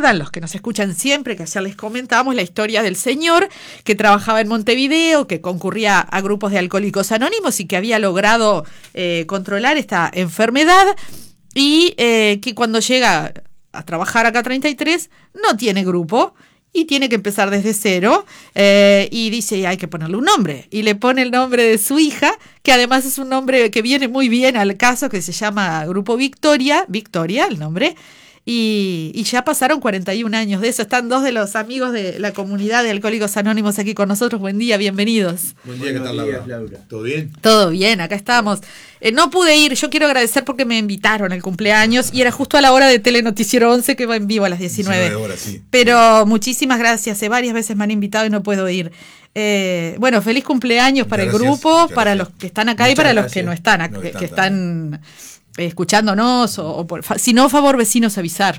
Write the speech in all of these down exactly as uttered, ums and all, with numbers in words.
recuerdan, los que nos escuchan siempre, que ayer les comentábamos la historia del señor que trabajaba en Montevideo, que concurría a grupos de alcohólicos anónimos y que había logrado eh, controlar esta enfermedad y eh, que cuando llega a trabajar acá treinta y tres no tiene grupo y tiene que empezar desde cero eh, y dice, hay que ponerle un nombre. Y le pone el nombre de su hija, que además es un nombre que viene muy bien al caso, que se llama Grupo Victoria, Victoria el nombre, y, y ya pasaron cuarenta y un años de eso. Están dos de los amigos de la comunidad de Alcohólicos Anónimos aquí con nosotros. Buen día, bienvenidos. Buen día, ¿qué tal, Laura? Laura? ¿Todo bien? Todo bien, acá estamos. Eh, no pude ir, yo quiero agradecer porque me invitaron al cumpleaños y era justo a la hora de Telenoticiero once que va en vivo a las diecinueve. diecinueve horas, sí. Pero muchísimas gracias, eh, varias veces me han invitado y no puedo ir. Eh, bueno, feliz cumpleaños para gracias, el grupo, para gracias. los que están acá muchas y para gracias. los que no están, no que, están, que están eh, escuchándonos, o, o por, si no, favor vecinos avisar.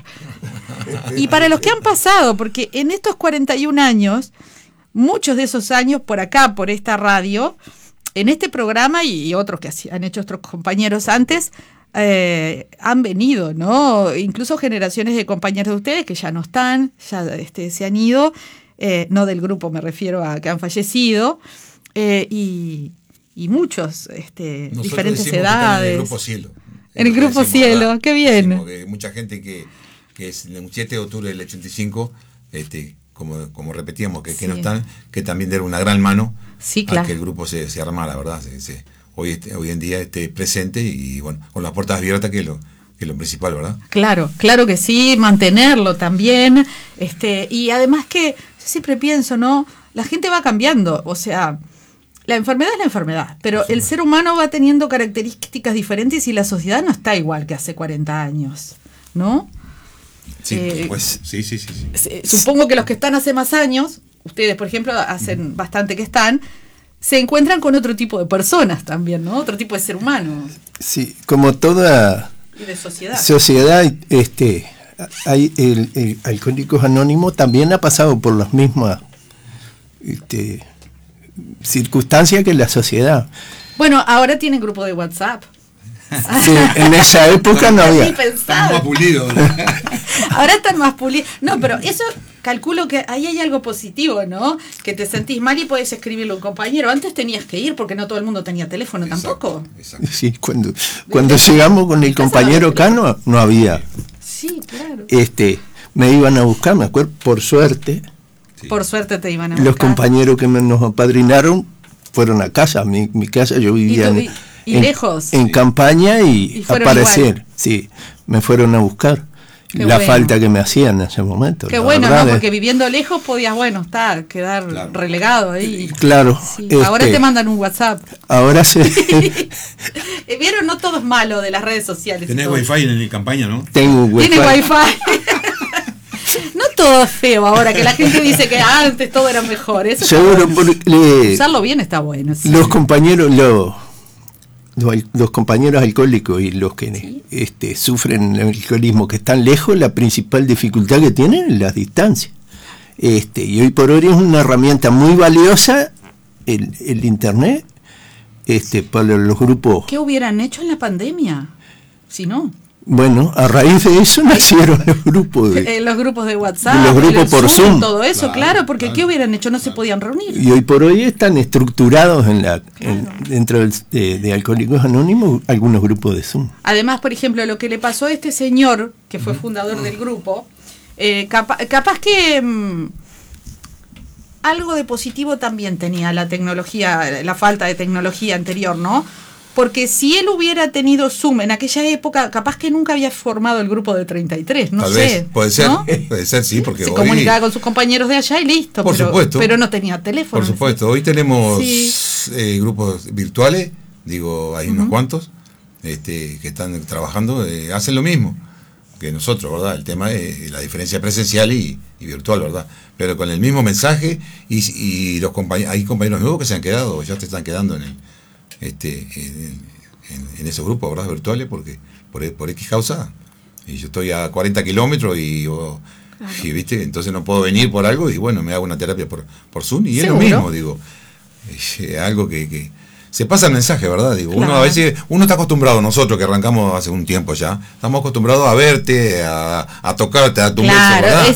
Y para los que han pasado, porque en estos cuarenta y un años, muchos de esos años por acá, por esta radio, en este programa y otros que han hecho otros compañeros antes, eh, han venido, ¿no? Incluso generaciones de compañeros de ustedes que ya no están, ya este, se han ido, eh, no del grupo, me refiero a que han fallecido, eh, y, y muchos, este, diferentes edades. En el Grupo Cielo. En el Grupo Cielo, ¿verdad? Qué bien. Que mucha gente que, que es el siete de octubre del ochenta y cinco, este, como, como repetíamos, que, sí. que no están, que también dieron una gran mano. Sí, claro. A que el grupo se, se armara, ¿verdad? Se, se, hoy, este, hoy en día esté presente y bueno, con las puertas abiertas, que es lo, que es lo principal, ¿verdad? Claro, claro que sí, mantenerlo también. Este, y además que yo siempre pienso, ¿no? La gente va cambiando, o sea, la enfermedad es la enfermedad, pero el ser humano va teniendo características diferentes y la sociedad no está igual que hace cuarenta años, ¿no? Sí, eh, pues, sí, sí, sí, sí. Supongo que los que están hace más años, ustedes, por ejemplo, hacen bastante que están, se encuentran con otro tipo de personas también, ¿no? Otro tipo de ser humano. Sí, como toda y de sociedad. sociedad, este, hay el, el Alcohólicos Anónimos también ha pasado por las mismas este, circunstancias que la sociedad. Bueno, ahora tienen grupo de WhatsApp. Sí, en esa época no había. Están más pulidos. Ahora están más pulidos. No, pero eso calculo que ahí hay algo positivo, ¿no? Que te sentís mal y podés escribirle a un compañero. Antes tenías que ir porque no todo el mundo tenía teléfono tampoco. Exacto, exacto. Sí, cuando, cuando llegamos con el compañero Cano no había. Sí, claro. Este, me iban a buscar, me acuerdo, por suerte. Sí. Por suerte te iban a buscar. Los compañeros que me, nos apadrinaron fueron a casa, mi, mi casa, yo vivía en, y en, lejos. en sí. campaña y, y aparecer, sí, me fueron a buscar. Qué la bueno. falta que me hacían en ese momento. Qué bueno, ¿no? Porque viviendo lejos podías, bueno, estar, quedar claro. relegado ahí. Claro. Sí. Este, ahora te mandan un WhatsApp. Ahora sí. Vieron, no todo es malo de las redes sociales. Tenés wifi en la campaña, ¿no? Tengo wifi. Tiene wifi. No todo es feo ahora, que la gente dice que antes todo era mejor. Eso seguro, bueno. le, usarlo bien está bueno. Sí. Los compañeros, los, los, los compañeros alcohólicos y los que ¿sí? este, sufren el alcoholismo, que están lejos, la principal dificultad que tienen es las distancias. Este, y hoy por hoy es una herramienta muy valiosa el, el internet este, para los grupos. ¿Qué hubieran hecho en la pandemia? Si no. Bueno, a raíz de eso nacieron los grupos de, eh, los grupos de WhatsApp, los grupos por Zoom, Zoom, todo eso, claro, claro porque claro, ¿qué hubieran hecho? No claro. se podían reunir. Y hoy por hoy están estructurados en la claro. en, dentro del, de, de Alcohólicos Anónimos algunos grupos de Zoom. Además, por ejemplo, lo que le pasó a este señor, que fue fundador uh-huh. del grupo, eh, capa, capaz que mmm, algo de positivo también tenía la tecnología, la falta de tecnología anterior, ¿no? Porque si él hubiera tenido Zoom en aquella época, capaz que nunca había formado el grupo de treinta y tres, no Tal sé. Vez, puede ser, ¿no? puede ser, sí, porque se hoy... comunicaba con sus compañeros de allá y listo. Por pero, supuesto. Pero no tenía teléfono. Por supuesto, ¿sí? Hoy tenemos sí. eh, grupos virtuales, digo, hay uh-huh. unos cuantos este, que están trabajando, eh, hacen lo mismo que nosotros, ¿verdad? El tema es la diferencia presencial y, y virtual, ¿verdad? Pero con el mismo mensaje y, y los compañeros, hay compañeros nuevos que se han quedado, ya te están quedando en el... este en, En, en esos grupos, ¿verdad? Virtuales, porque por, por X causa, y yo estoy a cuarenta kilómetros y, oh, claro. y viste, entonces no puedo venir por algo y bueno, me hago una terapia por, por Zoom y ¿seguro? Es lo mismo, digo, es algo que, que se pasa el mensaje, ¿verdad? Digo, claro. uno a veces, uno está acostumbrado, nosotros que arrancamos hace un tiempo ya, estamos acostumbrados a verte, a, a tocarte, a tu claro, beso, ¿verdad?